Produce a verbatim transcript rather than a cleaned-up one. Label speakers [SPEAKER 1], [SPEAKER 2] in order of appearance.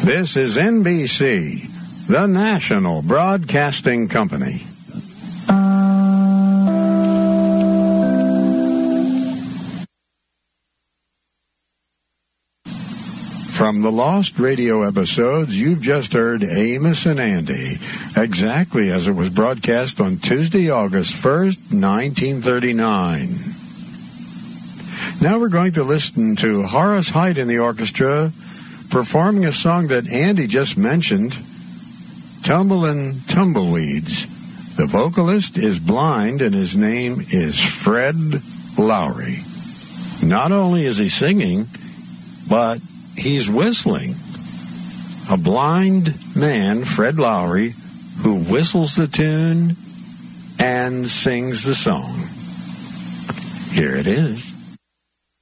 [SPEAKER 1] This is N B C, the national broadcasting company. From the lost radio episodes, you've just heard Amos and Andy, exactly as it was broadcast on Tuesday, August first, nineteen thirty-nine. Now we're going to listen to Horace Heidt and the orchestra performing a song that Andy just mentioned, Tumblin' Tumbleweeds. The vocalist is blind and his name is Fred Lowry. Not only is he singing, but he's whistling. A blind man, Fred Lowry, who whistles the tune and sings the song. Here it is.